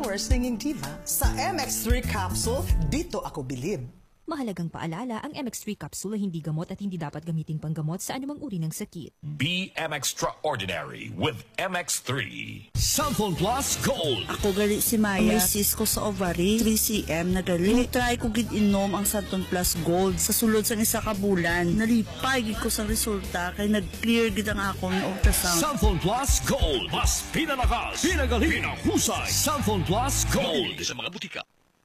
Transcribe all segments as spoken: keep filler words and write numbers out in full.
super singing diva. Sa M X three capsule, dito ako bilib. Mahalagang paalala, ang M X three capsule ay hindi gamot at hindi dapat gamitin panggamot sa anumang uri ng sakit. Be M Extraordinary with M X three. Samphon Plus Gold. Ako gali si Maya. May cyst ko sa ovary, three centimeters na gali. Try ko gid inom ang Samphon Plus Gold sa sulod sa isa ka bulan. Nalipay gid ko sa resulta kay nag-clear gid ang akong ultrasound. Samphon Plus Gold. Mas pinalakas, pinagaling, pinahusay. Samphon Plus Gold. Sa mga butika.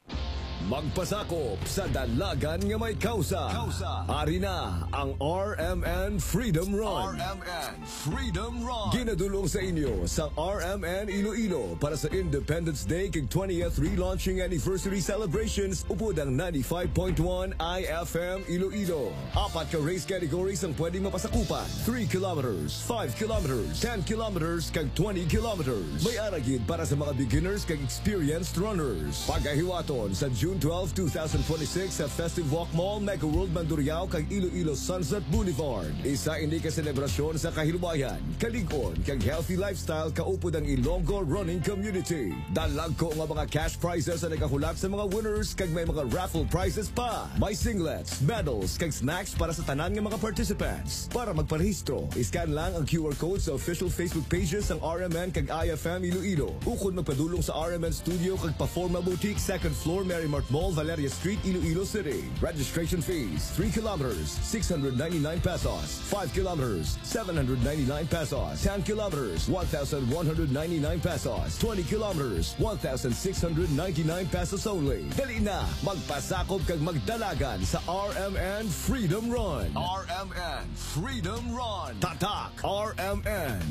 Magpasakop sa dalagan nga may kausa. Ari na ang R M N Freedom Run. R M N Freedom Run. Ginadulong sa inyo sa R M N Iloilo para sa Independence Day kag twentieth relaunching anniversary celebrations upod ang ninety-five point one I F M Iloilo. Apat ka race categories ang pwedeng mapasakupan. three kilometers, five kilometers, ten kilometers kag twenty kilometers. May aragid para sa mga beginners kag experienced runners. Pagahiwaton sa June twelfth, twenty twenty-six sa Festive Walk Mall, Mega World Mandurriao kag Iloilo Sunset Boulevard. Isa ini ka selebrasyon sa kahilwayan, kalig-on kag healthy lifestyle kaupod ang Ilonggo Running Community. Dalag ko nga mga cash prizes na nagahulak sa mga winners kag may mga raffle prizes pa. May singlets, medals kag snacks para sa tanan nga mga participants. Para magparehistro, iscan lang ang Q R code sa official Facebook pages ng R M N kag I F M Iloilo. Ukod magpadulong sa R M N Studio kag Paforma Boutique, second floor, Marymart Mall, Valeria Street, Iloilo City. Registration fees, three kilometers, six hundred ninety-nine pesos. five kilometers, seven hundred ninety-nine pesos. ten kilometers, one thousand one hundred ninety-nine pesos. twenty kilometers, one thousand six hundred ninety-nine pesos only. Dali na, magpasakop kag magdalagan sa R M N Freedom Run. R M N Freedom Run. Tatak R M N.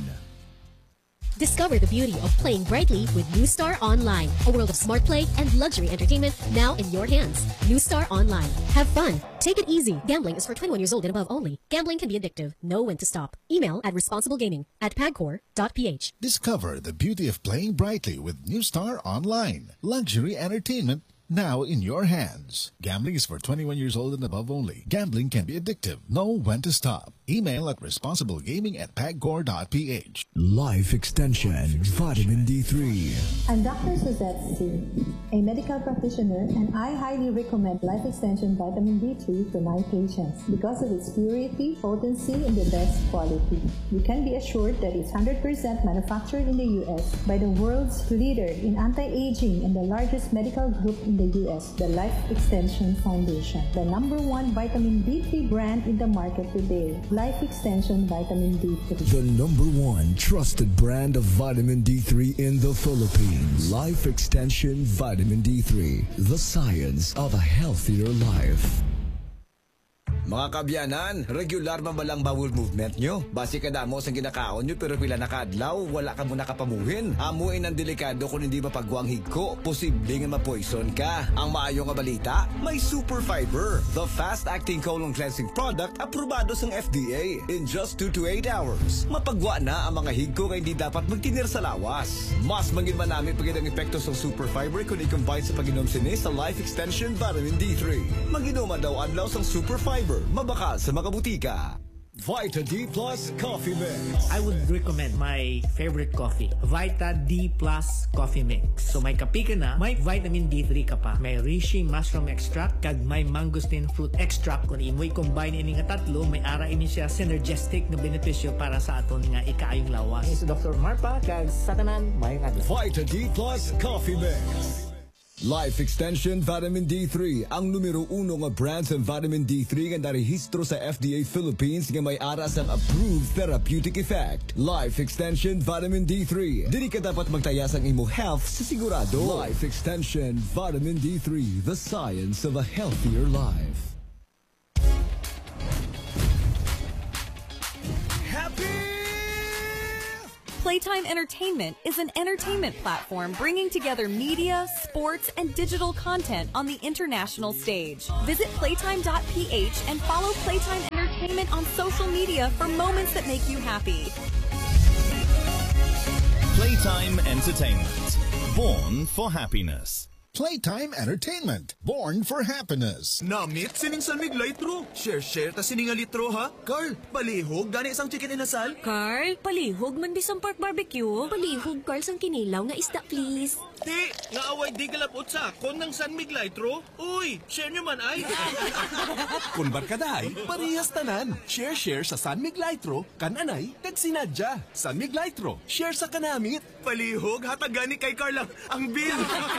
Discover the beauty of playing brightly with New Star Online, a world of smart play and luxury entertainment now in your hands. New Star Online. Have fun. Take it easy. Gambling is for twenty-one years old and above only. Gambling can be addictive. Know when to stop. Email at responsiblegaming at pagcor dot p h. Discover the beauty of playing brightly with New Star Online. Luxury entertainment now in your hands. Gambling is for twenty-one years old and above only. Gambling can be addictive. Know when to stop. Email at responsiblegaming at pagcor dot p h. Life Extension Vitamin D three. I'm Doctor Suzette C., a medical practitioner, and I highly recommend Life Extension Vitamin D three to my patients because of its purity, potency, and the best quality. You can be assured that it's one hundred percent manufactured in the U S by the world's leader in anti-aging and the largest medical group in the U S, the Life Extension Foundation, the number one vitamin D three brand in the market today. Life Extension Vitamin D three. The number one trusted brand of vitamin D three in the Philippines. Life Extension Vitamin D three. The science of a healthier life. Mga kabyanan, regular man ba lang bowel movement nyo? Basi kadamo sa ginakaon nyo pero pila nakadlaw, wala ka muna kapamuhin. Amuin ang delikado kung hindi mapagwang higko, posible nga mapoison ka. Ang maayo nga balita, may super fiber, the fast-acting colon cleansing product aprobado sa F D A. In just two to eight hours, mapagwa na ang mga higko nga hindi dapat magtinir sa lawas. Mas mangin man namin pagid ang epekto sa super fiber kung i-combine sa pag-inom sini sa Life Extension Vitamin D three. Mag-inuma daw adlaw sang super fiber. Mabakal sa mga butika. Vita D Plus Coffee Mix. I would recommend my favorite coffee, Vita D Plus Coffee Mix. So may kape ka na, may vitamin D three ka pa. May reishi mushroom extract, kag may mangosteen fruit extract. Kung imoy combine ini nga tatlo, may ara ini siya synergistic na benepisyo para sa aton nga ikaayong lawas. Ini si Doctor Marpa, kag sa tanan, may nga. Vita D Plus Coffee Mix. Life Extension Vitamin D three, ang numero uno nga brand sa vitamin D three nga narehistro sa F D A Philippines nga may aras ang approved therapeutic effect. Life Extension Vitamin D three. Dili ka dapat magtayas ang imo health sa sigurado. Life Extension Vitamin D three, the science of a healthier life. Playtime Entertainment is an entertainment platform bringing together media, sports, and digital content on the international stage. Visit playtime dot p h and follow Playtime Entertainment on social media for moments that make you happy. Playtime Entertainment. Born for happiness. Playtime Entertainment, born for happiness. Namit sining salmig litro. Share-share ta sining nga litro ha. Carl, palihog gani isang chicken inasal. Carl, palihog man bisang pork barbecue. Palihog, Carl, sang kinilaw nga isda please. Ti, Nga away di kalapot sa akon ng San Miguelitro. Uy, share nyo man ay. Kung barkadahay, parehas tanan. Share-share sa San Miguelitro, kananay, kag sinadya. San Miguelitro, share sa kanamit. Palihog, hatagani kay Carl ang, ang bill.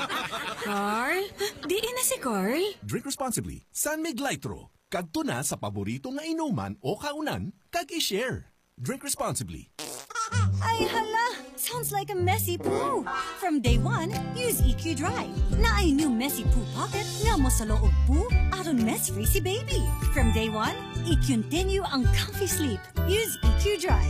Carl? Di na si Carl? Drink responsibly. San Miguelitro. Kag tuna sa paborito nga inuman o kaunan, kag i-share. Drink responsibly. Ay, hala! Sounds like a messy poo. From day one, use E Q Dry. Na ay new messy poo pocket nga mo sa loob poo aron mess-free si baby. From day one, i-continue ang comfy sleep. Use E Q Dry.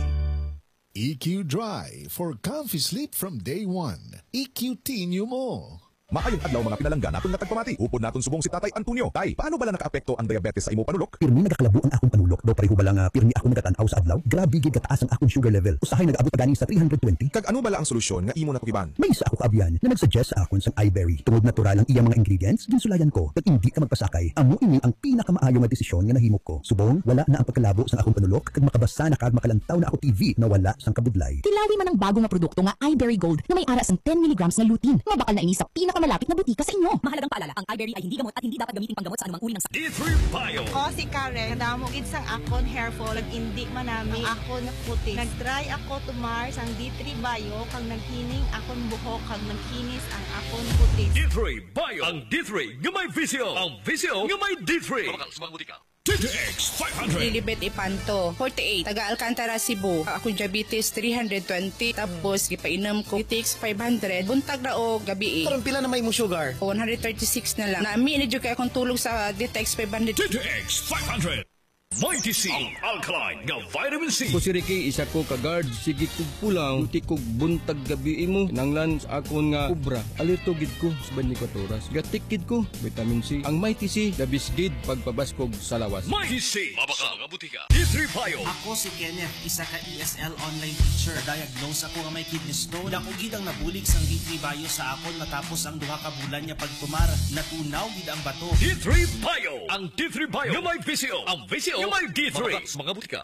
E Q Dry for comfy sleep from day one. E Q Tinyo mo. Maayong adlaw mga pinalangga naton nga tagpamati. Upod naton subong si Tatay Antonio. Tay, paano bala nakaapekto ang diabetes sa imo panulok? Pirmi nagakalabo ang akong panulok. Do pareho bala nga pirmi ako nagatanaw sa adlaw. Grabe gid kataas ang akong sugar level. Usahay nagaabot pa ganing sa three twenty. Kag ano bala ang solusyon nga imo natukiban? May isa ako kaabyan na nagsuggest sa akon sang iBerry. Tungod natural ang iyang mga ingredients, ginsulayan ko. Kag hindi ka magpasakay. Amo ini ang pinakamaayo nga desisyon nga nahimok ko. Subong wala na ang pagkalabo sang akong panulok kag makabasa na kag makalantaw na ako T V na wala sang kabudlay. Tilawi man ang bago nga produkto nga iBerry Gold na may ara sang ten milligrams nga lutein. Nga bakal na ini sa pinakamalapit na butika sa inyo. Mahalagang paalala, ang iBerry ay hindi gamot at hindi dapat gamitin panggamot sa anumang uri ng sakit. D three Bio. O si Karen, kadamo gid sang akon hair fall, indi manami akon puti. Nag-try ako tumar sang D three Bio kang naghining akon buhok kag nagkinis ang akon puti. D three Bio. Ang D three nga may visio. Ang visio nga may D three. Mabakal sa mga butika. T T X five hundred. Lilibet Ipanto, forty-eight, taga Alcantara, Cebu. Ako diabetes three twenty, tapos gipainom ko T T X five hundred, buntag na o gabi. Parang pila na may mo sugar? one thirty-six na lang. Naami medyo kay akong tulog sa D T X five hundred. T T X five hundred. Mighty C, ang alkaline nga vitamin C. Ko si Ricky, isa ko ka-guard, sige kog pulang, uti kog buntag gabi mo, nanglan sa akon nga kubra. Alito gid ko sa twenty-four oras. Gatik gid ko, vitamin C. Ang Mighty C, labis gid pagpabaskog sa lawas. Mighty C, mabaka nga butika. D three Bio. Ako si Kenneth, isa ka E S L online teacher. Diagnose ako nga may kidney stone. Dako gid ang nabulig sang D three Bio sa akon matapos ang duha ka bulan niya pagtumar. Natunaw gid ang bato. D three Bio. Ang D three Bio nga may visio. Ang visio nga may D three. Mga butika.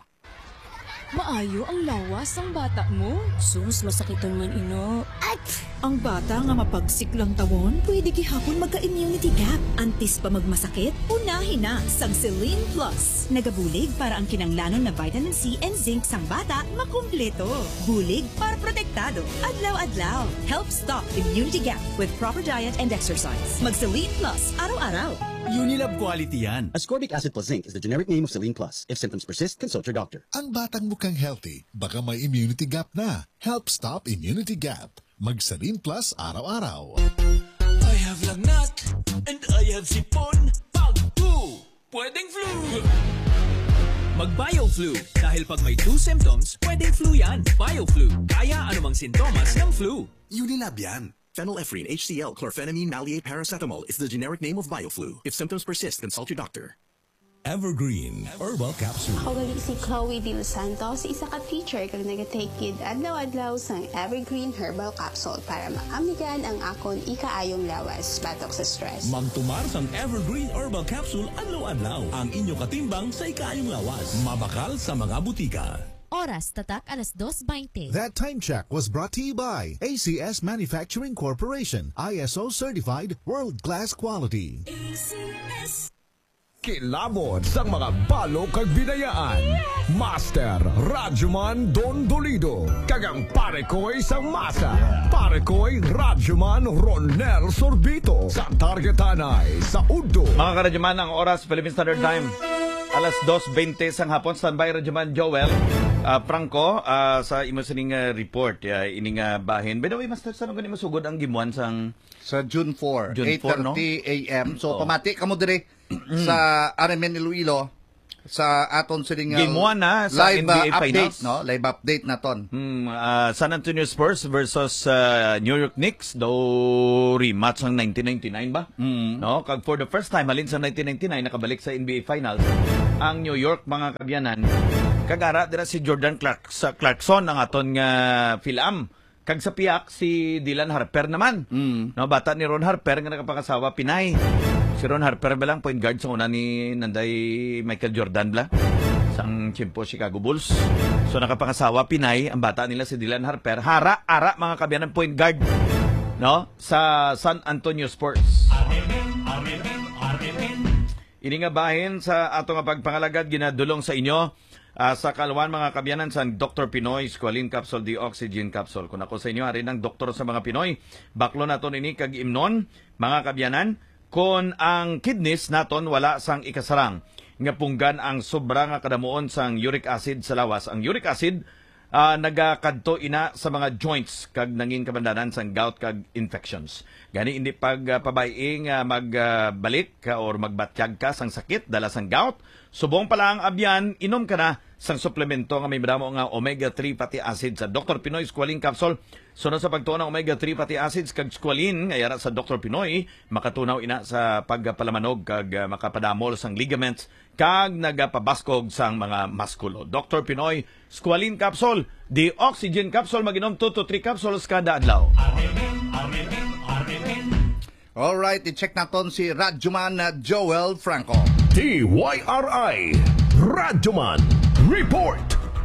Maayo ang lawas ng bata mo. Sus, masakiton man ino. At ang bata nga mapagsik lang tawon, pwede gihapon magka-immunity gap. Antes pa magmasakit, unahin na sang Celine Plus. Nagabulig para ang kinanglanon na vitamin C and zinc sang bata makumpleto. Bulig para protektado. Adlaw-adlaw. Help stop immunity gap with proper diet and exercise. Mag Celine Plus araw-araw. Unilab quality yan. Ascorbic acid plus zinc is the generic name of Celine Plus. If symptoms persist, consult your doctor. Ang batang mukhang healthy, baka may immunity gap na. Help stop immunity gap. Mag Celine Plus araw-araw. I have lagnat and I have sipon. Pag two, pwedeng flu. Mag-BioFlu. Dahil pag may two symptoms, pwedeng flu yan. BioFlu. Kaya anumang sintomas ng flu. Unilab yan. Phenylephrine, H C L, chlorphenamine, maleate, paracetamol is the generic name of BioFlu. If symptoms persist, consult your doctor. Evergreen Herbal Capsule. Ako gali si Chloe De Los Santos, isa ka teacher kag nag-take kid adlaw-adlaw sang Evergreen Herbal Capsule para maamigan ang akon ikaayong lawas batok sa stress. Magtumar sang Evergreen Herbal Capsule adlaw-adlaw ang inyo katimbang sa ikaayong lawas. Mabakal sa mga butika. Oras tatak alas dos twenty. That time check was brought to you by A C S Manufacturing Corporation, I S O certified, world-class quality. A C S. Kilabot sang mga balo kag binayaan. Master Rajuman Don Dolido. Kagang pare ko'y sang masa. Pare ko'y Rajuman Ronel Sorbito. Sa targetanay sa Udo. Mga ka-Rajuman, ang oras Philippine Standard Time. Alas dos twenty sang hapon. Standby Rajuman Joel. Uh, Franco, uh, sa imo sining uh, report, uh, ining uh, bahin. By the way, Master, saan ganun masugod ang gimuan sang... Sa June four, June eight thirty no? A M So, oh. pamati kamo dire sa R M N Iloilo sa aton sining uh, gimuan na sa live N B A uh, update, Finals. no? Live update naton. Hmm, uh, San Antonio Spurs versus uh, New York Knicks, do rematch ng nineteen ninety-nine ba? Mm. No, kag for the first time halin sa nineteen ninety-nine nakabalik sa N B A Finals ang New York, mga kabyanan. Kagara dira si Jordan Clark sa Clarkson ang aton nga Phil-Am. Kag sa piyak si Dylan Harper naman. Mm. No, bata ni Ron Harper nga nakapakasawa Pinay. Si Ron Harper belang point guard sa una ni nanday Michael Jordan bla sang Chimpo Chicago Bulls. So nakapakasawa Pinay, ang bata nila si Dylan Harper. Hara ara mga kabyanan point guard. no, sa San Antonio Spurs. Ini nga bahin sa ato nga pagpangalagad ginadulong sa inyo uh, sa kalwan mga kabyanan sa Doctor Pinoy Squalene Capsule the Oxygen Capsule. Kung ako sa inyo hari ng doktor sa mga Pinoy, baklo naton ini kag imnon mga kabyanan kon ang kidneys naton wala sang ikasarang nga punggan ang sobra nga kadamuon sang uric acid sa lawas. Ang uric acid uh, nagakadto ina sa mga joints kag nanging kabandanan sang gout kag infections. Gani hindi pag uh, pabaying uh, magbalik uh, ka or magbatyag ka sang sakit dala sang gout, subong pala ang abyan, inom ka na sang suplemento nga may madamo nga omega three fatty acids sa Doctor Pinoy Squalene Capsule. Sunod sa pagtuon ng omega three fatty acids kag squalene ngayara sa Doctor Pinoy, makatunaw ina sa pagpalamanog kag uh, makapadamol sang ligaments kag nagapabaskog sang mga maskulo. Doctor Pinoy Squalene Capsule, the Oxygen Capsule, maginom two to three capsules kada adlaw. Alright, i-check natin si Radyoman Joel Franco. T Y R I Radyoman Report.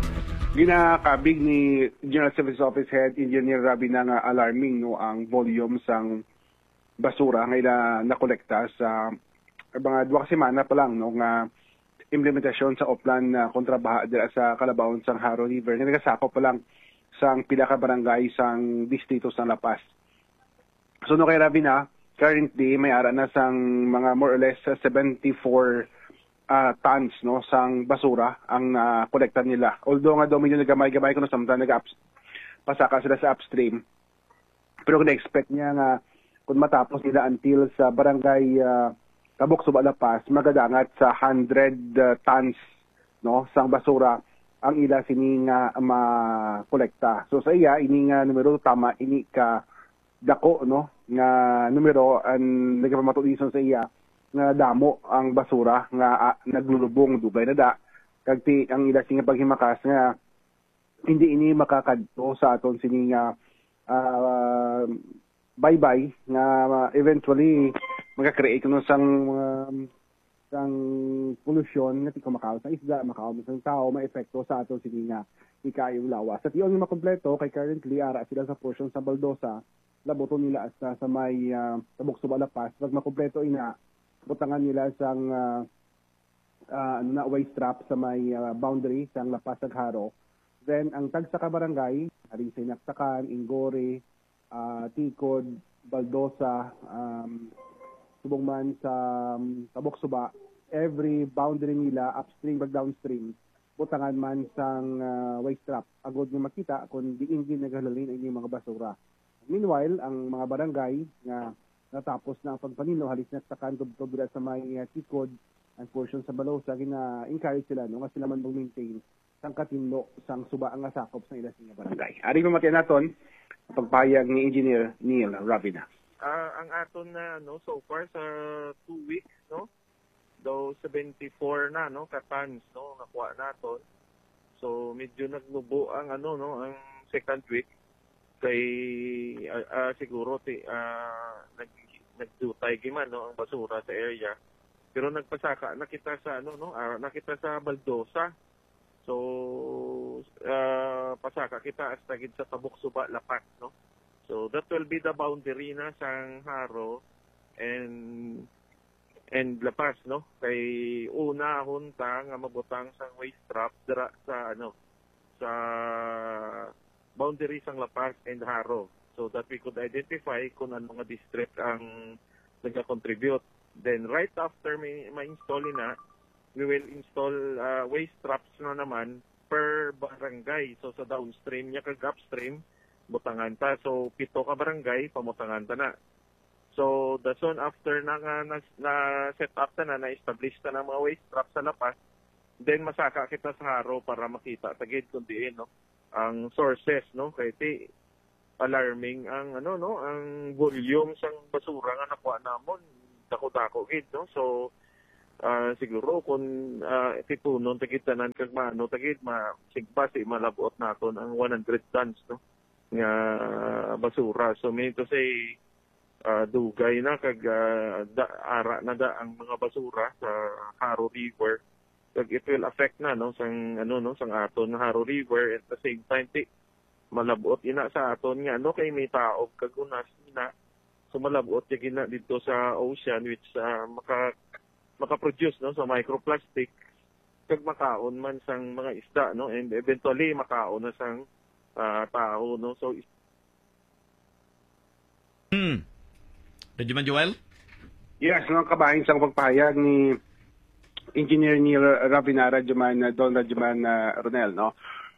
Ginakabig ni General Service Office Head Engineer Rabi na nga alarming no ang volume sang basura nga ila nakolekta sa mga duwa ka semana pa lang no nga implementasyon sa Oplan na uh, kontrabaha dira sa Calabawon sang Haro River nga nagasakop pa lang sang pila ka barangay sang distrito sang La Paz. So no kay Rabi na currently may ara na sang mga more or less seventy-four uh, tons no sang basura ang uh, kolekta nila. Although nga daw medyo nagamay-gamay kuno samtang nag pasaka sila sa upstream. Pero kung expect niya nga kung matapos nila until sa barangay uh, Tabok Suba La Paz magadangat sa one hundred uh, tons no sang basura ang ila sini nga ma-kolekta. So sa iya ini nga numero tama ini ka dako no nga numero ang nagapamatulisan sa iya nga damo ang basura nga uh, naglulubong dubay na da kag ti ang ila singa paghimakas nga hindi ini makakadto sa aton sini nga uh, bye-bye nga uh, eventually magka-create no sang uh, sang pollution nga ti kumakaw sa isda, makaw sa tao, may epekto sa aton sini nga ikayong lawas. At iyon nga makompleto kay currently ara sila sa portion sa Baldosa laboto nila sa sa may uh, Tabok Suba La Paz. Pag makompleto ina, butangan nila sang uh, uh, ano na waste trap sa may uh, boundary sang La Paz ug Haro. Then ang tag sa kabarangay, aring Sinaktakan, Ingore, uh, Tikod, Baldosa, um, subong man sa um, Tabok Suba, every boundary nila upstream ug downstream butangan man sang uh, waste trap agod nga makita kung diin gid naghalalin ini mga basura. Meanwhile, ang mga barangay nga natapos na ang pagpanino, halis na sa kantob-tob sa may uh, Tikod, ang portion sa Balosa, gina-encourage sila no, nga sila man mag-maintain sang katinlo, sang suba ang asakop sa ilas nga barangay. Ari mo matiyan naton, pagpahayag ni Engineer Neil Ravina. Uh, ang aton na no, so far sa two weeks, no, though seventy-four na no, katans no, nakuha naton. So medyo nagnubo ang ano no, ang second week. Kay uh, uh, siguro ti uh, nag nagdutay giman no ang basura sa area, pero nagpasaka nakita sa ano no uh, nakita sa Baldosa. So uh, pasaka kita hasta gid sa Tabok Suba La Paz no. So that will be the boundary na sang Haro and and La Paz no, kay una hunta nga mabutang sang waste trap dira sa ano sa boundaries ang La Paz and Haro, so that we could identify kung ano mga district ang nagka-contribute. Then right after may ma-install na, we will install uh, waste traps na naman per barangay. So sa downstream niya kag upstream, butangan ta. So pito ka barangay, pamutangan ta na. So the soon after na nga na, na set up ta na, na-establish ta na mga waste traps sa La Paz, then masaka kita sa Haro para makita tagid kung diin no ang sources no kay ti alarming ang ano no ang volume sang basura nga nakuha namon dako-dako gid no. So uh, siguro kung uh, titunon tagid tanan kag mano tagid ma sigba si malabot naton ang one hundred tons no nga basura. So mean to say uh, dugay na kag uh, da, ara na da ang mga basura sa Haro River. It will affect na no sang ano no sang aton Haro River. At the same time ti malabot ina sa aton nga no kay may tao kagunas ina so malabot ya gina dito sa ocean which uh, maka maka-produce no sa microplastic kag makaon man sang mga isda no and eventually makaon na sang uh, tao no so Hmm. Rajuman Joel? Yes, no, kabahin sa pagpahayag ni Engineer Neil Ravinara, Rajuman, Don Rajuman uh, Ronel, no?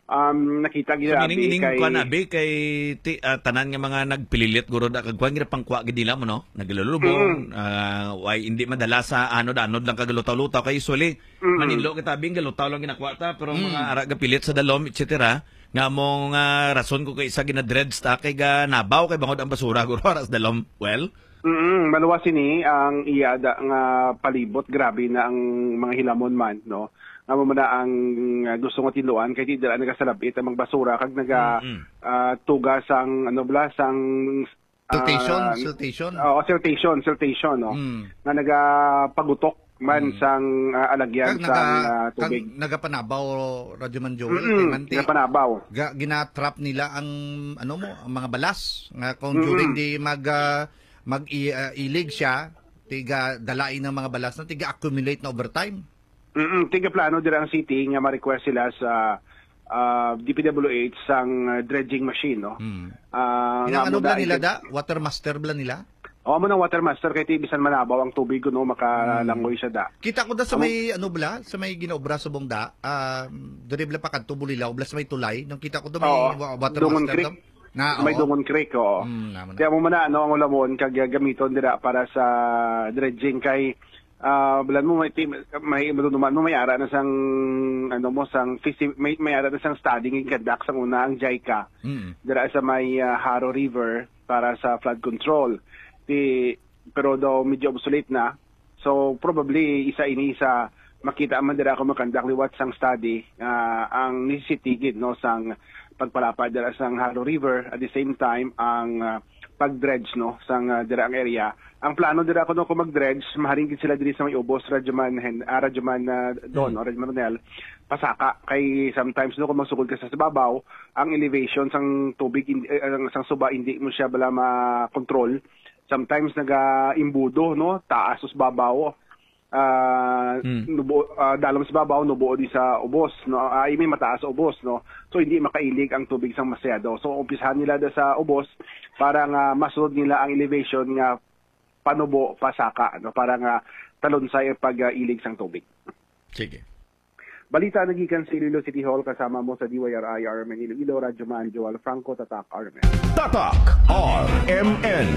Um, nakita gila so, ining, kay... Kuan abi kay ti, uh, tanan nga mga nagpililit guro da kagkuan gira pangkuha gid nila mo no naglulubong mm. uh, why hindi madala sa ano anod lang kagalutaw-lutaw kay usually mm. manilo kita bing galutaw lang ginakuha ta pero mm. mga ara gapilit sa dalom et cetera nga mong uh, rason ko kay isa gina-dreads ta kay ga nabaw kay bangod ang basura guro aras dalom well mm maluwas ini ang iyada nga palibot grabe na ang mga hilamon man no nga mo na ang uh, gusto ngo tinuan kay di dala nagasalabit ang mga basura kag naga mm-hmm. uh, tugas ang ano bla sang uh, siltation siltation oh siltation siltation no mm. nga nagapagutok man mm. sang uh, alagyan kag sang uh, tubig kag nagapanabaw Rajuman Joel mm-hmm. manti nagapanabaw ga, ginatrap nila ang ano mo ang mga balas nga kung mm-hmm. during di mag uh, mag-ilig uh, siya tiga dalain ng mga balas na tiga accumulate na over time. Mm tiga plano dira ang city nga ma-request sila sa uh, D P W H sang uh, dredging machine no. Mm. Uh, Inang ano bla nila da? Water master bla nila? O mo na water master kay ti bisan manabaw ang tubig no makalangoy siya da. Kita ko da sa may ano bla, sa may ginaobra sa bongda, um dire bla pa kadto Bulilaw bla sa may tulay, nang kita ko da may oo, water Dungon master Creek. daw. Na, may Dungon Creek oo. Mm, Kaya mo man ano ang ulamon kag gamiton dira para sa dredging kay ah uh, bilan mo may team, may maduduman mo may ara na sang ano mo sang may may ara na sang studying in conduct sang una ang JICA mm. dira sa may uh, Haro River para sa flood control di pero daw medyo obsolete na so probably isa ini sa makita man dira ko makandak liwat sang study uh, ang necessity gid no sang pagpalapad dira sang Haro River at the same time ang uh, pag-dredge no sang uh, dira ang area. Ang plano dira ko no kung mag-dredge, maharing gid sila diri sa may ubos Rajuman hen uh, Rajuman uh, Don mm. or Rajuman Ronel pasaka kay sometimes no kung magsugod ka sa babaw, ang elevation sang tubig uh, sang suba hindi mo siya bala ma-control. Sometimes naga-imbudo no taas us babaw. Uh, mm. nubo, uh, dalam sa babaw nubuo di sa ubos no ay uh, may mataas sa ubos no so hindi makailig ang tubig sang masyado so umpisahan nila da sa ubos para nga masunod nila ang elevation nga panubo pasaka no para nga talunsay pag uh, ilig sang tubig. Sige. Balita nagikan sa Iloilo City Hall kasama mo sa D Y R I R M N Iloilo Rajuman Joel Franco Tatak R M N. Tatak R M N.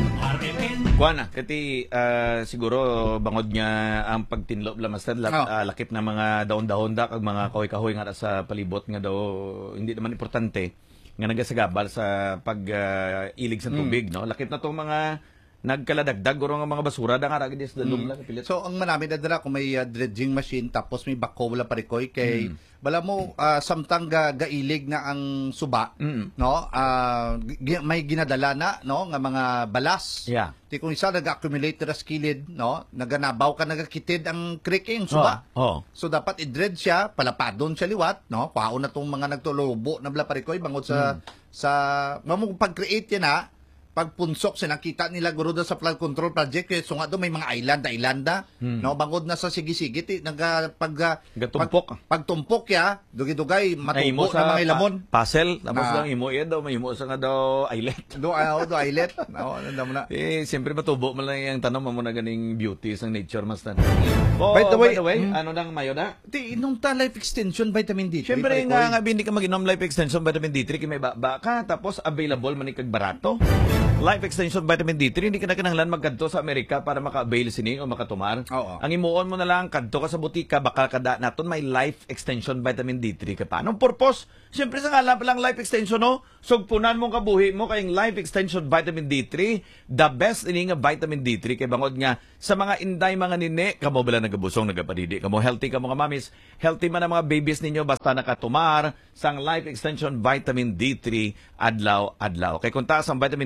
Kuan na kati uh, siguro bangod nga ang pagtinlo la master lak, oh. uh, lakip na mga daon-daon da kag mga kahoy-kahoy nga sa palibot nga daw hindi naman importante nga nagasagabal sa pag uh, ilig sa tubig mm. no lakip na tong mga nagkaladagdag guro nga mga basura da nga ra gid sa dalom lang pilit. So ang manami na dira kung may uh, dredging machine tapos may bako wala parikoy kay mm. bala mo uh, samtang ga, gailig na ang suba mm. no uh, g- may ginadala na no nga mga balas. Yeah. Ti kung isa nag-accumulate ra sa kilid no naganabaw ka nagakitid ang creek yung suba. Oh. Oh. So dapat i-dredge siya, palapadon siya liwat no. Kuhaon na tong mga nagtulubo na bala parikoy bangod sa mm. sa mamong pag-create yan na pagpunsok sa nakita nila guro sa flood control project kay so nga do may mga island islanda hmm. no bangod na sa sige-sige ti naga pag gatumpok pag, pagtumpok ya dugay-dugay matubo na mga ilamon pa, puzzle tapos na, lang imo yan daw may imo sa nga daw islet do ayo do islet no ano mo na eh siyempre matubo man lang yung tanong mo na ganing beauty sa nature mas tan oh, by the way, by the way hmm. ano nang mayo na ti inong ta life extension vitamin D three siyempre nga nga hindi ka mag-inom life extension vitamin D three kay may baba ka tapos available man ni kag barato. Life Extension Vitamin D three, hindi ka na kinahanglan magkadto sa Amerika para maka-avail sini o makatumar. Oo. Ang imuon mo na lang, kadto ka sa butika, baka kada naton may Life Extension Vitamin D three ka pa. Anong purpose? Siyempre sa ngalan pa lang Life Extension, no? Sugpunan mong kabuhi mo kayong Life Extension Vitamin D three, the best ini nga vitamin D three, kay bangod nga sa mga inday mga nini, kamo bala nagabusong, nagapadidi, kamo healthy ka mga mamis, healthy man ang mga babies ninyo, basta nakatumar sang Life Extension Vitamin D three, adlaw-adlaw. Kay kung taas ang Vitamin D three level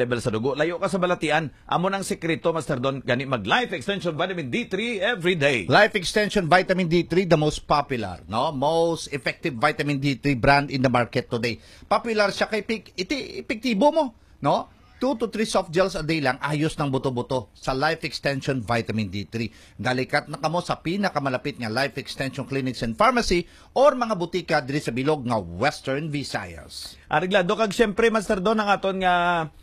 level sa dugo. Layo ka sa balatian. Amo nang sekreto, Master Don, gani mag Life Extension Vitamin D three every day. Life Extension Vitamin D three, the most popular, no? Most effective vitamin D three brand in the market today. Popular siya kay pik, iti epektibo mo, no? two to three soft gels a day lang, ayos ng buto-buto sa Life Extension Vitamin D three. Galikat na kamo sa pinakamalapit nga Life Extension Clinics and Pharmacy or mga butika diri sa bilog nga Western Visayas. Ariglado kag siyempre, Master Don, ang aton nga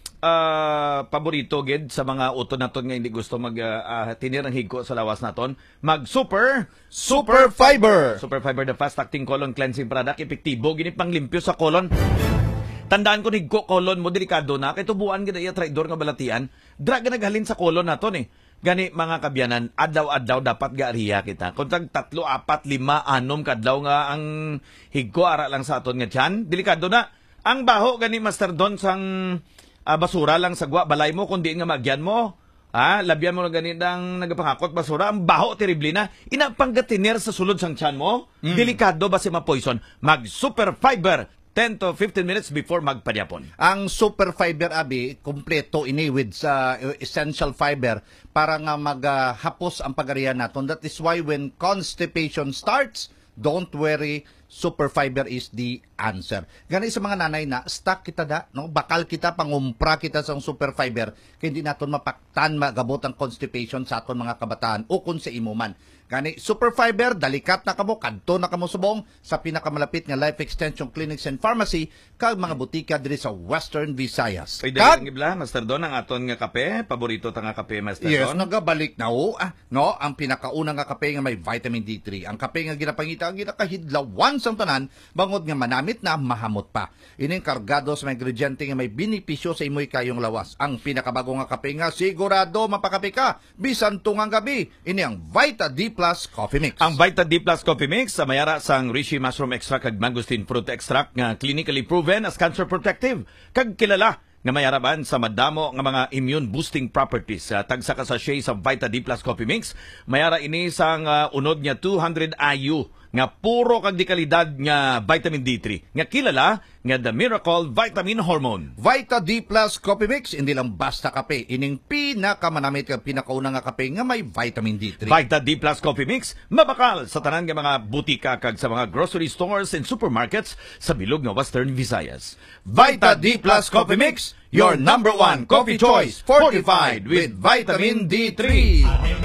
uh, paborito gid sa mga uton naton nga hindi gusto mag uh, uh, tinirang higko sa lawas naton, mag Super Super Fiber. Super Fiber, the fast-acting colon cleansing product, epektibo gini panglimpyo sa colon. Tandaan ko ni higko colon mo delikado na kay tubuan gid iya traidor nga balatian, dra nga naghalin sa colon naton eh. Gani mga kabyanan, adlaw-adlaw dapat gaariya kita. Kung tag tatlo, apat, lima, anom kadlaw nga ang higko ara lang sa aton nga tiyan, delikado na. Ang baho gani Master Don sang uh, basura lang sa gwa balay mo kundi nga magyan mo. Ah, labyan mo na ganitang nagapangakot basura, ang baho terrible na. Inapanggatiner sa sulod sang tiyan mo. Mm. Delikado ba si ma-poison? Mag Super Fiber ten to fifteen minutes before magpadyapon. Ang Super Fiber, Abi, kompleto ini with sa uh, essential fiber para nga maghapos uh, ang pagarian naton. That is why when constipation starts, don't worry, Super Fiber is the answer. Gani sa mga nanay na stock kita da, no? Bakal kita pangumpra kita sa Super Fiber kay hindi naton mapaktan magabot ang constipation sa aton mga kabataan o kun sa imuman. Gani Super Fiber, dalikat na kamo, kadto na kamo subong sa pinakamalapit nga Life Extension Clinics and Pharmacy kag mga butika diri sa Western Visayas. Kay dali ngibla, Master Don, ang aton nga kape, paborito ta nga kape, Master yes, Don. Yes, nagabalik na o, ah, no, ang pinakauna nga kape nga may vitamin D three. Ang kape nga ginapangita ang ginakahidlawan sa tanan, bangod nga manamit na mahamot pa. Ining kargado sa mga ingrediente nga may benepisyo sa imoy kayong lawas. Ang pinakabago nga kape nga sigurado mapakape ka bisan tungang gabi. Ini ang Vita D Plus Coffee Mix. Ang Vita D Plus Coffee Mix sa mayara sang Reishi Mushroom Extract kag Mangosteen Fruit Extract nga clinically proven as cancer protective kag kilala nga mayaraban sa madamo nga mga immune boosting properties. Uh, tagsa ka sa sachet sa Vita D Plus Coffee Mix, mayara ini sang uh, unod nga two hundred I U nga puro kag di kalidad nga vitamin D three nga kilala nga the Miracle Vitamin Hormone. Vita D Plus Coffee Mix, hindi lang basta kape, ining pinakamanamit kag pinakauna nga kape nga may vitamin D three. Vita D Plus Coffee Mix, mabakal sa tanan nga mga butika kag sa mga grocery stores and supermarkets sa bilog nga Western Visayas. Vita D Plus Coffee Mix, your number one coffee choice, fortified with vitamin D three.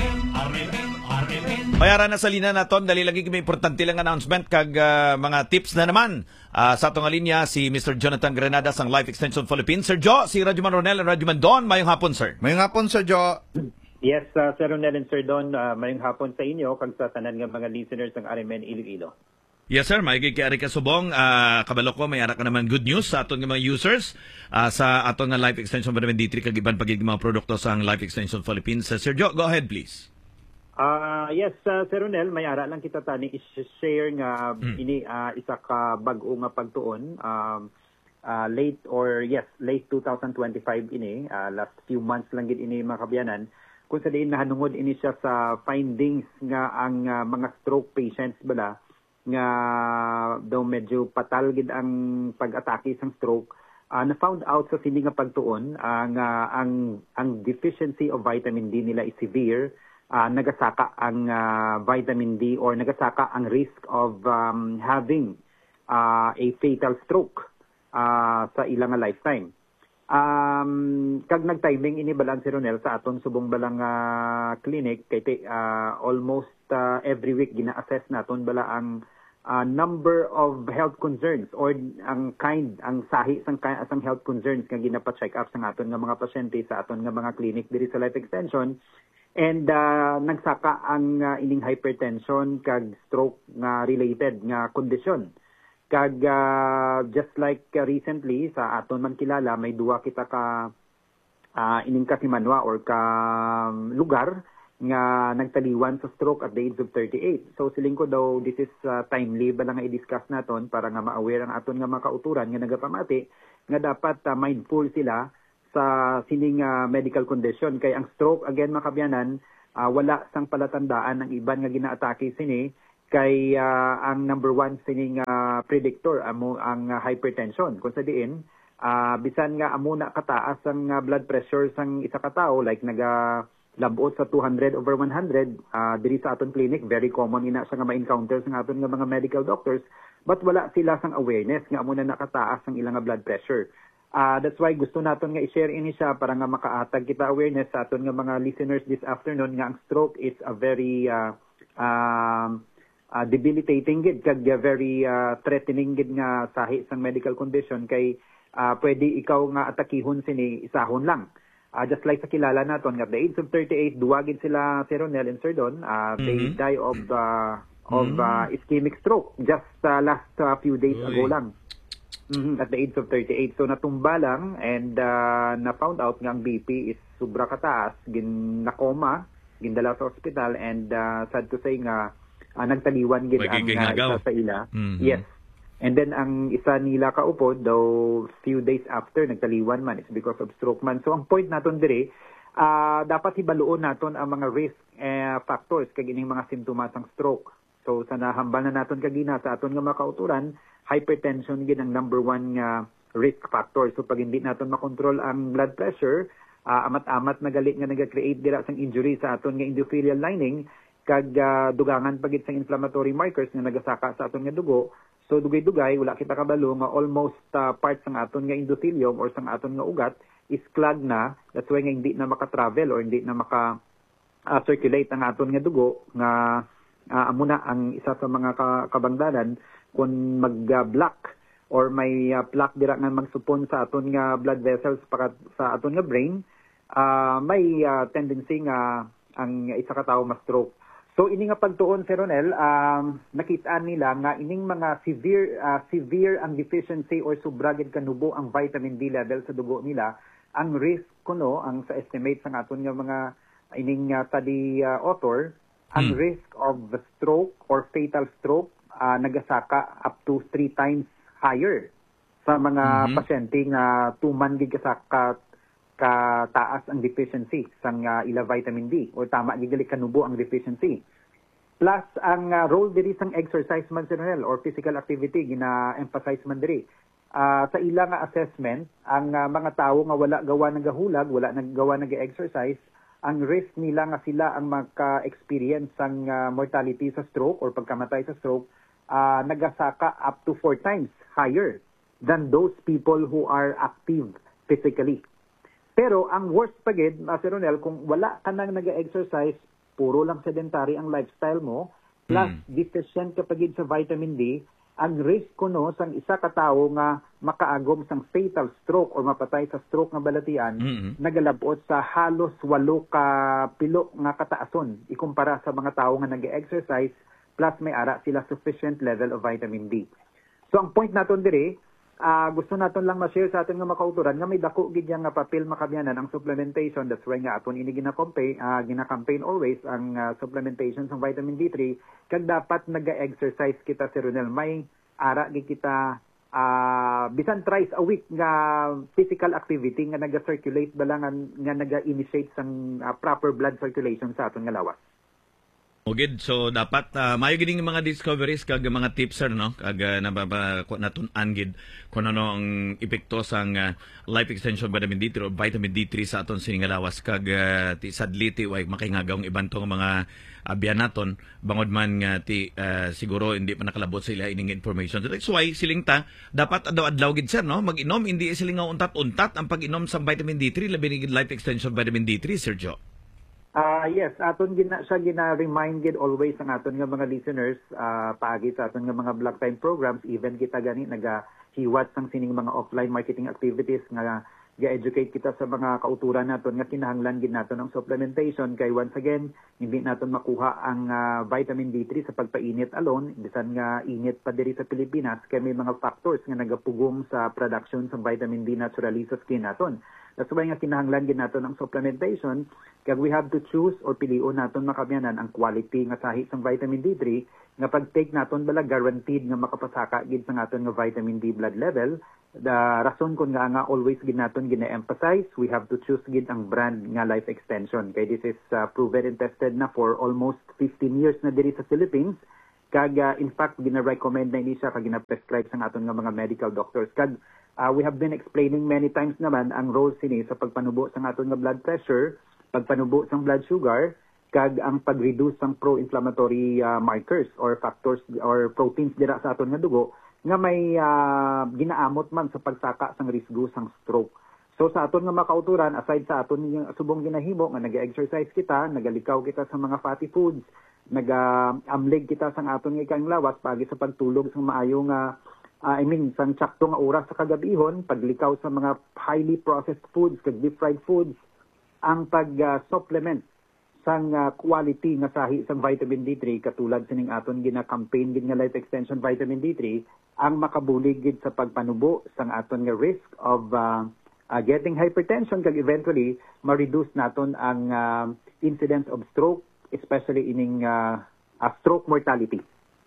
Mayara na sa lina naton, dali lagi may importante lang announcement kag uh, mga tips na naman. Uh, sa atong linya si Mister Jonathan Granada sang Life Extension Philippines. Sir Jo, si Radyoman Ronel and Radyoman Don, mayong hapon, sir. Mayong hapon, Sir Jo. Yes, uh, Sir Ronel and Sir Don, uh, mayong hapon sa inyo kag sa tanan nga mga listeners ng R M N Iloilo. Yes, sir. May kay Subong, uh, kabalo ko, may ara ka naman good news sa aton nga mga users uh, sa aton nga Life Extension Vitamin D three kag iban pagig mga produkto sa Life Extension Philippines. Uh, Sir Jo, go ahead please. Uh, yes, uh, Sir Ronel, may ara lang kita tani i-share nga mm. ini uh, isa ka bag-o nga pagtuon. Um, uh, late or yes, late twenty twenty-five ini, uh, last few months lang gid ini mga kabyanan. Kung sa diin nahanungod ini siya sa findings nga ang uh, mga stroke patients bala nga daw medyo patal gid ang pag-atake sang stroke. Uh, na-found out sa sini nga pagtuon uh, nga ang ang deficiency of vitamin D nila is severe. Uh, nagasaka ang uh, vitamin D or nagasaka ang risk of um, having uh, a fatal stroke uh, sa ilang lifetime. Um, kag nag-timing ini balang si Ronel sa aton subong balang uh, clinic kay uh, almost uh, every week gina-assess naton bala ang uh, number of health concerns or ang kind ang sahi sang sang health concerns nga ginapa-check up sa aton nga mga pasyente sa aton nga mga clinic diri sa Life Extension. And uh, nagsaka ang uh, ining hypertension kag stroke nga related nga kondisyon. Kag uh, just like uh, recently sa aton man kilala may duwa kita ka uh, ining kasimanwa or ka um, lugar nga nagtaliwan sa stroke at the age of thirty-eight. So siling ko daw this is uh, timely bala nga i-discuss naton para nga ma-aware ang aton nga mga kauturan nga nagapamati nga dapat uh, mindful sila sa sining uh, medical condition. Kay ang stroke, again mga kabyanan, uh, wala sang palatandaan ng iban nga ginaatake sini kay uh, ang number one sining uh, predictor amo ang uh, hypertension. Kung sa diin, uh, bisan nga amuna kataas ang uh, blood pressure sang isa ka tawo, like naga labot sa two hundred over one hundred, uh, diri sa aton clinic, very common ina siya nga ma-encounter sa aton nga mga medical doctors, but wala sila sang awareness nga amuna nakataas ang ilang nga blood pressure. Uh, that's why gusto naton nga i-share ini siya para nga makaatag kita awareness sa aton nga mga listeners this afternoon nga ang stroke is a very uh, uh, uh, debilitating gid kag very uh, threatening gid nga sahi sang medical condition kay uh, pwede ikaw nga atakihon sini isahon lang. Uh, just like sa kilala naton nga at the age of thirty-eight duwagid sila Sir Ronel and Sir Don, uh, mm-hmm. they die of uh, of uh, ischemic stroke just uh, last uh, few days Uy. ago lang. Mm-hmm, at the age of thirty-eight. So natumba lang and uh, na-found out nga ang B P is sobra kataas, gin nakoma, gindala sa ospital and uh, sad to say nga uh, nagtaliwan gid ang uh, isa sa ila. Mm-hmm. Yes. And then ang isa nila kaupod though few days after nagtaliwan man, it's because of stroke man. So ang point naton dire, uh, dapat hibaluon naton ang mga risk uh, factors kag ining mga simptomas ng stroke. So sa nahambal na naton kagina sa aton nga mga kauturan, hypertension gid ang number one nga uh, risk factor. So pag hindi naton makontrol ang blood pressure, uh, amat-amat na gali nga naga-create dira sang injury sa aton nga endothelial lining kag uh, dugangan pagit sang inflammatory markers nga nagasaka sa aton nga dugo. So dugay-dugay wala kita kabalo nga almost uh, parts sang aton nga endothelium or sang aton nga ugat is clogged na. That's why nga hindi na maka-travel or hindi na maka uh, circulate ang aton nga dugo nga uh, amo na ang isa sa mga ka- kabangdanan kung mag-block or may uh, plaque dira nga magsupon sa aton nga blood vessels para sa aton nga brain, uh, may uh, tendency nga ang isa ka tawo ma-stroke. So ini nga pagtuon Sir Ronel, um, nakita nila nga ining mga severe uh, severe ang deficiency or subragid kanubo ang vitamin D level sa dugo nila, ang risk kuno ang sa estimate sa aton nga mga ining uh, study uh, author, ang hmm. risk of the stroke or fatal stroke Uh, nagasaka up to three times higher sa mga mm-hmm. pasyente nga tuman gid ka ka taas ang deficiency sang uh, ila vitamin D or tama gid kanubo ang deficiency. Plus ang uh, role diri sang exercise man general or physical activity gina-emphasize man diri. Uh, sa ila nga assessment, ang uh, mga tawo nga wala gawa nagahulag, wala naggawa nag-exercise, ang risk nila nga sila ang maka-experience sang uh, mortality sa stroke or pagkamatay sa stroke Uh, nagasaka up to four times higher than those people who are active physically. Pero ang worst pagid, uh, Sir Ronel, kung wala ka nang nag-exercise, puro lang sedentary ang lifestyle mo, plus mm. deficient ka pagid sa vitamin D, ang risk ko no sang isa ka tawo nga makaagom sang fatal stroke or mapatay sa stroke nga balatian, mm-hmm. nagalabot sa halos walo ka pilo nga kataason ikumpara sa mga tawo nga nag-exercise plus may ara sila sufficient level of vitamin D. So ang point naton dire, uh, gusto naton lang ma-share sa aton nga makauturan nga may dako gid nga papel makabyanan ang supplementation. That's why nga aton ini gina-campaign uh, gina-campaign always ang uh, supplementation sa vitamin D three kag dapat naga-exercise kita Sir Ronel. May ara gid kita uh, bisan thrice a week nga physical activity nga naga-circulate balangan nga naga-initiate sang uh, proper blood circulation sa aton nga lawas. Ogid, so dapat uh, mayo gid mga discoveries kag mga tips sir no kag uh, natun-an gid kung ano ang epekto sang uh, life extension vitamin D three o vitamin D three sa aton sining lawas kag uh, ti sadli ti way makingagaw iban tong mga abyan naton bangod man nga ti uh, siguro hindi pa nakalabot sa ila ining information. So that's why siling ta dapat adlaw-adlaw gid sir no mag-inom, hindi siling nga untat-untat ang pag-inom sa vitamin D three labi ni life extension vitamin D three, Sir Joe. Ah uh, yes, aton gina siya gina-remind gid always ang aton nga mga listeners uh, paagi sa aton nga mga block time programs, even kita gani nagahiwat sang sining mga offline marketing activities nga ga-educate kita sa mga kauturan naton nga kinahanglan gid naton ang supplementation kay once again hindi naton makuha ang uh, vitamin D three sa pagpainit alone, bisan nga init pa diri sa Pilipinas kay may mga factors nga nagapugong sa production sa vitamin D naturally sa skin naton. That's why nga kinahanglan gid naton ang supplementation kag we have to choose or pilion naton makabyanan ang quality nga sahi sang vitamin D three nga pag-take naton bala guaranteed nga makapasaka gid sa naton nga vitamin D blood level. The rason kun nga nga always gid naton gina-emphasize, we have to choose gid ang brand nga life extension kay this is uh, proven and tested na for almost fifteen years na diri sa Philippines kag uh, in fact gina-recommend na ini siya kag gina-prescribe sa aton nga mga medical doctors kag uh, we have been explaining many times naman ang role sini sa pagpanubo sa aton nga blood pressure, pagpanubo sa blood sugar, kag ang pag-reduce ng pro-inflammatory uh, markers or factors or proteins dira sa aton nga dugo nga may uh, ginaamot man sa pagsaka sang risgo sang stroke. So sa aton nga makauturan, aside sa aton nga subong ginahimo nga nag-exercise kita, nagalikaw kita sa mga fatty foods, nag-amlig kita sang aton nga ikang lawas pagi sa pagtulog sang maayo nga uh, I mean sang tsakto nga oras sa kagabihon, paglikaw sa mga highly processed foods, kag deep fried foods, ang pag-supplement uh, sang uh, quality nga sahi sang vitamin D three katulad sining aton gina-campaign gid nga life extension vitamin D three ang makabulig gid sa pagpanubo sang aton nga risk of uh, uh, getting hypertension kag eventually ma-reduce naton ang uh, incidence of stroke, especially ining uh, uh, stroke mortality.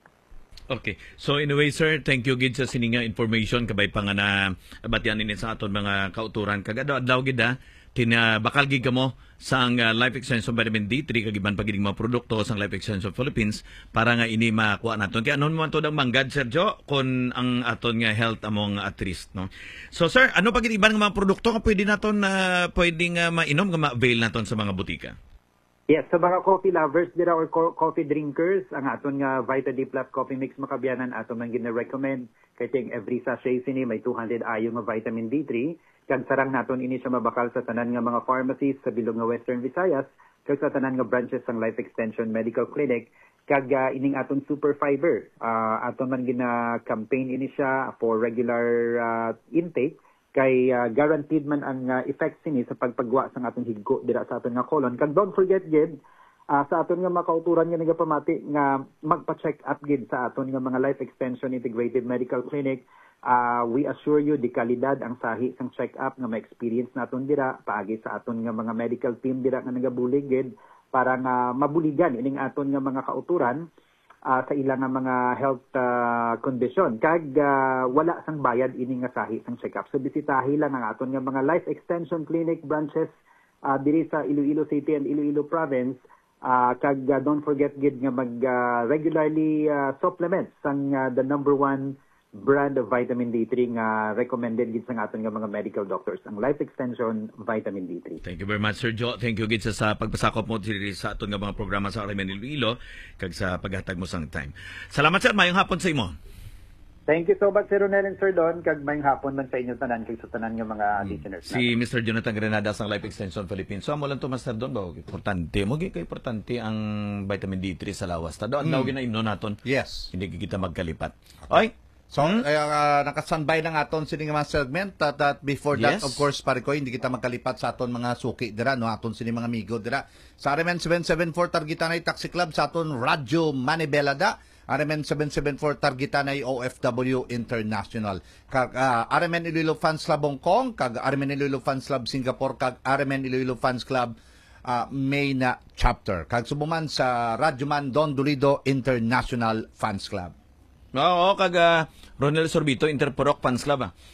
Okay. So anyway, sir, thank you gid sa sininga information kabay pa nga na batyan ini sa aton mga kauturan kag adlaw gid ha. Tina bakal gid kamo sang uh, Life Extension Vitamin D three kag iban pagiding mga produkto sang Life Extension Philippines para nga ini makuha naton. Kaya anon mo to ang manggad, Sergio, kon ang aton nga health among at risk, no. So sir, ano pagid iban nga mga produkto nga pwede naton na uh, pwedeng uh, mainom nga ma-avail naton sa mga butika? Yes, sa mga coffee lovers dira or co- coffee drinkers, ang aton nga Vita D Plus Coffee Mix makabiyanan aton man gina-recommend kay ting every sachet sini may two hundred I U nga vitamin D three. Kag sarang naton ini siya mabakal sa tanan nga mga pharmacies sa bilog nga Western Visayas, kag sa tanan nga branches sang Life Extension Medical Clinic, kag uh, ining aton super fiber. Uh, aton man gina-campaign ini siya for regular uh, intake, kay uh, guaranteed man ang uh, effects ini sa pagpagwa sang aton higgo dira sa aton nga colon. Kag don't forget gid, uh, sa aton nga makauturan nga nagapamati nga magpa-check up gid sa aton nga mga Life Extension Integrated Medical Clinic. Uh, we assure you di kalidad ang sahi sang check-up nga ma-experience naton dira paagi sa aton nga mga medical team dira nga nagabuligid para nga mabuligan ining aton nga mga kauturan uh, sa ilang nga mga health uh, condition. Kag uh, wala sang bayad ining nga sahi sang check-up. So bisitahi lang ang aton nga mga Life Extension Clinic branches uh, diri sa Iloilo City and Iloilo Province. Uh, kag uh, don't forget gid nga mag uh, regularly uh, supplement sang uh, the number one brand of vitamin D three nga recommended gid sa aton nga mga medical doctors, ang Life Extension Vitamin D three. Thank you very much, Sir Joe. Thank you gid sa, sa pagpasakop mo sa aton nga mga programa sa R M N Iloilo kag sa paghatag mo sang time. Salamat, sir. Mayong hapon sa imo. Thank you so much, Sir Ronel and Sir Don, kag mayong hapon man sa inyo tanan kag sa tanan nga mga hmm. listeners. Si Mister Jonathan Granada sang Life Extension Philippines. So amo lang to, Master Don, ba importante mo gid kay importante ang vitamin D three sa lawas. Ta do adlaw gina imno naton. Yes. Hindi kita magkalipat. Oy. So, hmm? uh, nakasanbay na nga aton sini nga mga segment at, at before that, yes. Of course, pare ko, hindi kita magkalipat sa aton mga suki dira, no? Aton sini mga amigo dira. Sa R M N seven seven four Targitanay Taxi Club, sa aton Radyo Manibela da, R M N seven seven four Targitanay O F W International. Kag uh, R M N Iloilo Fans Club Hong Kong, kag R M N Iloilo Fans Club Singapore, kag R M N Iloilo Fans Club uh, Mayna Chapter. Kag subuman sa Radyo Man Don Dolido International Fans Club. Oo, kag uh, Ronel Sorbito, Interporok Fans Club. Ah.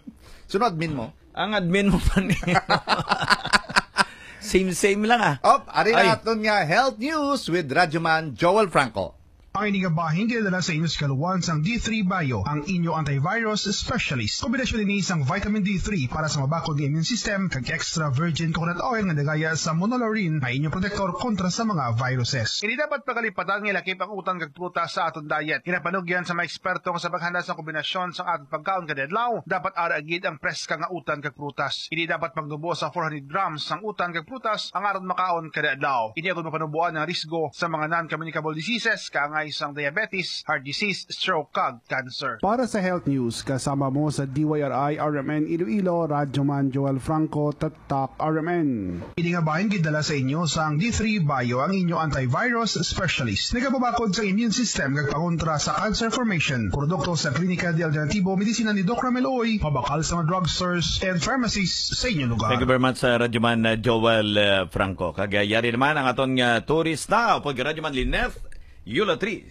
Sino admin mo? Ang admin mo pa niya. Same-same lang ah. Op, ari na aton nga Health News with Radyoman Joel Franco. Ang inigabahin kinadala sa inyo sa kaluwan sang D three Bio, ang inyo antivirus specialist. Kombinasyon din isang vitamin D three para sa mabakod ng immune system kag extra virgin coconut oil nga nagaya sa monolaurin na inyong protector kontra sa mga viruses. Hindi dapat pagalipatan ng ilakip ang utang kag prutas sa aton diet. Kinapanugyan sa mga eksperto sa paghanda sa kombinasyon sa aton pagkaon kada adlaw, dapat ara agid ang preska nga utan kag prutas. Hindi dapat pagdubo sa four hundred grams sang utan kag prutas ang aron makaon kada adlaw. Ini agud mapanubuan ang risgo sa mga non-communicable diseases kaangay sang diabetes, heart disease, stroke, kag cancer. Para sa health news, kasama mo sa D Y R I R M N Iloilo, Radyoman Joel Franco, Tatak R M N. Iningabahin gidala sa inyo sa ang D three Bio, ang inyo antivirus specialist. Nagapabakod sa immune system kag pangontra sa cancer formation. Produkto sa Klinika de Alternativo Medisina ni Doc Ramel Oy, pabakal sa mga drugstores and pharmacies sa inyong lugar. Thank you very much sa uh, Radyoman uh, Joel uh, Franco. Kagayari naman ang aton uh, tourist na upod Radyoman Lineth Yulatris.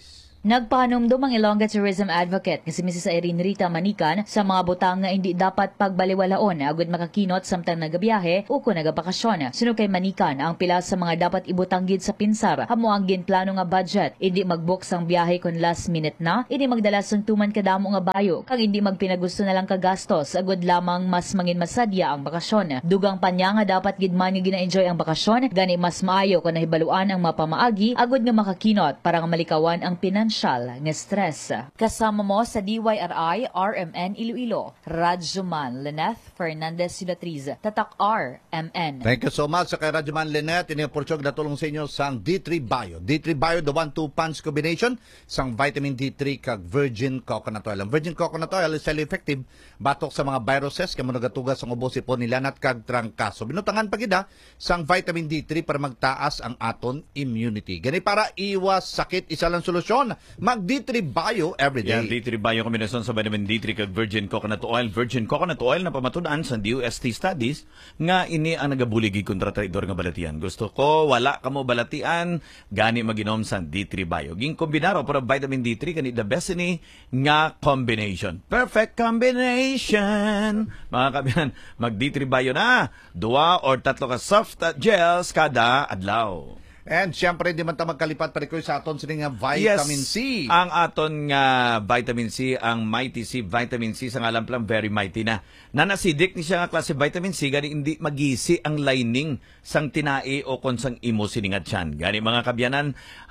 Nagpahanumdum ang Ilongga Tourism Advocate nga si Missus Irene Rita Manikan sa mga butang nga hindi dapat pagbaliwalaon agud makakinot samtang nagabiyahe o kung nagabakasyon. Suno kay Manikan, ang pila sa mga dapat ibutanggid sa pinsar hamo ang ginplano nga budget, hindi mag-book sang biyahe kon last minute na, hindi magdala sang tuman kadamo nga bayo, kang hindi magpinagusto na lang kagastos agud lamang mas mangin masadya ang bakasyon. Dugang panya nga dapat gid man nga gina-enjoy ang bakasyon, gani mas maayo kung nahibaluan ang mapamaagi agud nga makakinot para nga malikawan ang pinansyal nga stress. Kasama mo sa D Y R I R M N Iloilo, Radyoman Lyneth Fernandez Silatriz, Tatak R M N. Thank you so much sa kay Radyoman Lyneth. Ini ang porsyog na tulong sa inyo sang D three Bio. D three Bio, the one two punch combination sang vitamin D three kag virgin coconut oil. Ang virgin coconut oil is highly effective batok sa mga viruses kamo nagatugas ang ubo sipon nilanat kag trangkaso. Binutangan pa gida sang vitamin D three para magtaas ang aton immunity. Gani para iwas sakit, isa lang solusyon, mag D three Bio everyday. Yan, D three Bio kombinasyon sa vitamin D three kag virgin coconut oil. Virgin coconut oil na pamatudan sa D O S T studies nga ini ang nagabuligi kontra traidor nga balatian. Gusto ko wala kamo balatian, gani maginom sa D three Bio. Ging kombinaro para vitamin D three kani the best ini nga combination. Perfect combination. Mga kabiyan, mag D three Bio na. Dua or tatlo ka soft gels kada adlaw. And siyempre, di man ta magkalipat pa rin sa aton sila nga vitamin yes, C. Ang aton nga vitamin C, ang Mighty C vitamin C, sa ngalan lang very mighty na. Nanasidik ni siya nga klase vitamin C, gani hindi magisi ang lining sang tinai o kon sang imo siningat siyan. Gani mga kabyanan,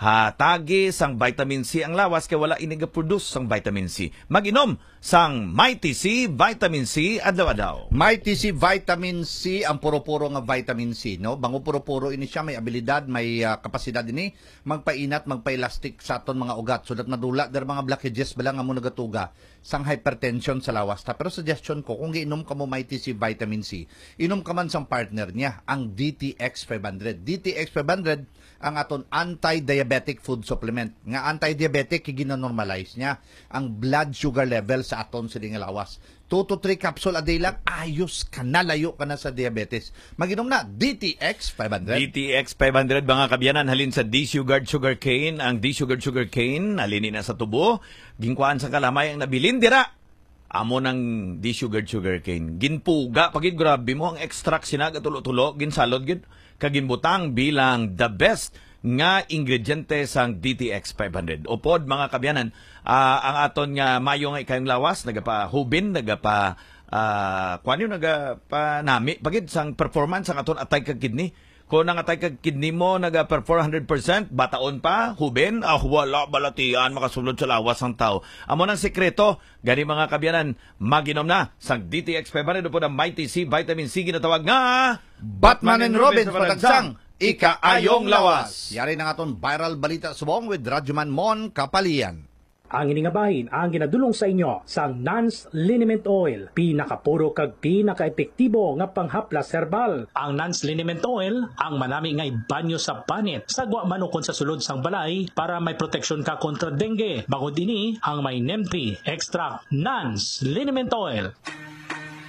hatagi sang vitamin C ang lawas kay wala iniga-produce sang vitamin C. Mag-inom sang Mighty C vitamin C adlaw-adlaw. Mighty C vitamin C, ang puro-puro nga vitamin C, no? Bango puro-puro ini siya, may abilidad, may uh, kapasidad ini magpainat, magpa-elastic sa aton mga ugat so that madula der mga blockages bala nga mo nagatuga sang hypertension sa lawas ta. Pero suggestion ko, kung giinom ka mo Mighty C vitamin C, inom ka man sang partner niya ang D T X five hundred. D T X five hundred ang aton anti-diabetic food supplement. Nga anti-diabetic, gina-normalize niya ang blood sugar level sa aton sa nga lawas. two to three capsule a day lang, ayos ka na, layo ka na sa diabetes. Mag-inom na, D T X five hundred. D T X five hundred, mga kabyanan, halin sa D-Sugared Sugar Cane. Ang D-Sugared Sugar Cane, halinin na sa tubo. Gingkuan sa kalamay ang nabilin, dira. Amo ng D-Sugared Sugar Cane. Ginpuga, pagid grabe mo, ang extract sinag at tulo-tulo, ginsalod, gin, kaginbutang bilang the best nga ingrediente sang D T X five hundred. Upod mga kabyanan, uh, ang aton nga mayo nga ikayong lawas, nagapa hubin, nagapa uh, kuan yung nagapa nami, pagid sang performance sang aton atay kag kidney. Kung ang atay kag kidney mo naga-perform one hundred percent, bataon pa, hubin, ah, wala balatian, makasulod sa lawas ang tao. Amo ng sekreto, gani mga kabyanan, maginom na sang D T X five hundred upod ang Mighty C vitamin C ginatawag nga Batman and Robin sa patagsang ikaayong lawas. Yari na nga aton viral balita subong with Radyoman Mon Kapalian. Ang iningabahin ang ginadulong sa inyo sang Nance Liniment Oil, pinakapuro kag pinakaepektibo nga panghaplas herbal. Ang Nance Liniment Oil ang manami nga banyo sa panit, sagwa manukon sa sulod sang balay para may proteksyon ka kontra dengue. Bangod ini ang may neem tree extract Nance Liniment Oil.